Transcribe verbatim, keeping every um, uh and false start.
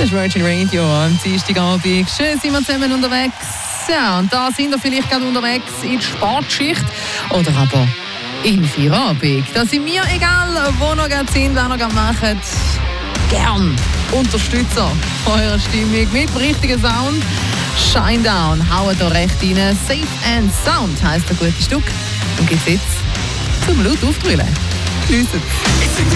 Das ist Virgin Radio am Dienstagabend. Schön sind wir zusammen unterwegs. Ja, und da sind wir vielleicht gerade unterwegs in die Sportschicht oder aber in Feierabend. Da sind wir, egal wo noch gerade sind, wer noch gerade machen, gern Unterstützer eurer Stimmung mit dem richtigen Sound. Shinedown, hauen da recht rein. Safe and Sound heisst ein gutes Stück. Und geht's jetzt zum Laut aufdrüllen. Tschüss.